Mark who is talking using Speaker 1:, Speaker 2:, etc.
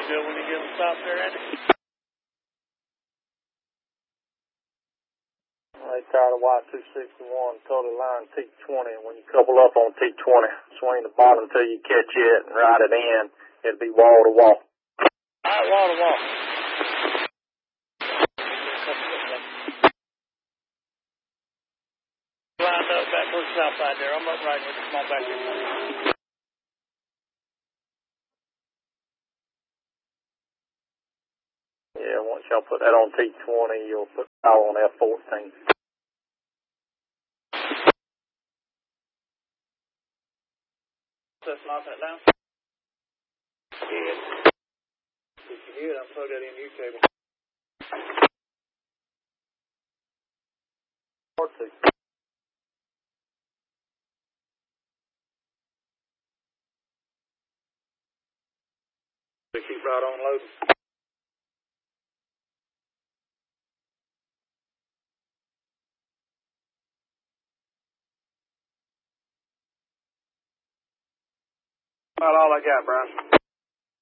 Speaker 1: good when you get them stopped there, Andy?
Speaker 2: They tired of Y261, totally line T20. When you couple up on T20, swing the bottom till you catch it and ride it in. It'll be wall to wall.
Speaker 1: All right, wall to wall. Lined up back towards the south side there. I'm up right with you. Come on back here.
Speaker 2: Yeah, once y'all put that on T20, you'll put power on F14.
Speaker 1: Just knocking it down?
Speaker 2: Yeah.
Speaker 1: If you hear it, I'm plugged that in your cable.
Speaker 2: Keep right on loading. About all I got, Brian.